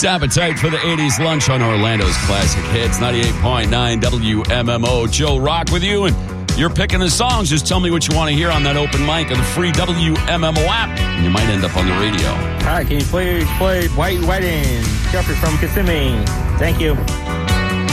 It's Appetite for the 80s lunch on Orlando's Classic Hits, 98.9 WMMO. Joe Rock with you, and you're picking the songs. Just tell me what you want to hear on that open mic or the free WMMO app, and you might end up on the radio. All right, can you please play White Wedding, Jeffrey from Kissimmee? Thank you.